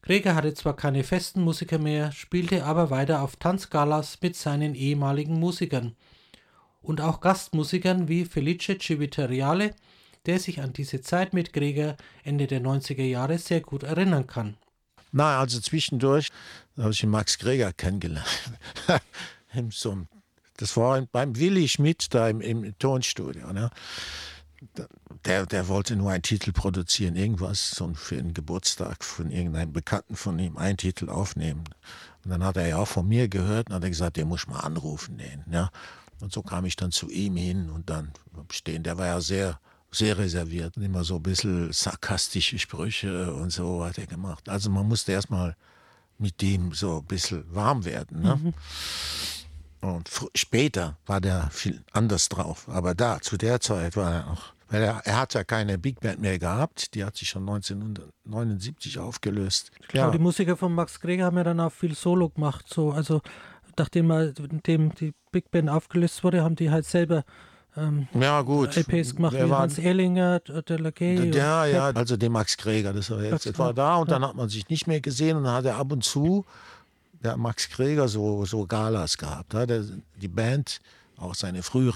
Greger hatte zwar keine festen Musiker mehr, spielte aber weiter auf Tanzgalas mit seinen ehemaligen Musikern und auch Gastmusikern wie Felice Civitariale, der sich an diese Zeit mit Greger Ende der 90er Jahre sehr gut erinnern kann. Na, also zwischendurch habe ich den Max Greger kennengelernt. Das war beim Willi Schmidt da im Tonstudio. Ne? Der wollte nur einen Titel produzieren, irgendwas so für einen Geburtstag von irgendeinem Bekannten von ihm, einen Titel aufnehmen. Und dann hat er ja auch von mir gehört und hat gesagt, den muss ich mal anrufen, den. Ja? Und so kam ich dann zu ihm hin und dann stehen. Der war ja sehr, sehr reserviert und immer so ein bisschen sarkastische Sprüche und so hat er gemacht. Also man musste erstmal mit dem so ein bisschen warm werden. Ne? Mhm. Und später war der viel anders drauf. Aber zu der Zeit war er auch, weil er hat ja keine Big Band mehr gehabt. Die hat sich schon 1979 aufgelöst. Ich glaube, die Musiker von Max Greger haben ja dann auch viel Solo gemacht. So. Also nachdem die Big Band aufgelöst wurde, haben die halt selber LPs gemacht, wie Hans Ehrlinger, De La Gay. Ja, also den Max Greger, das war jetzt etwa da. Und dann hat man sich nicht mehr gesehen und dann hat er ab und zu der Max Greger so Galas gehabt. Die Band, auch seine frühere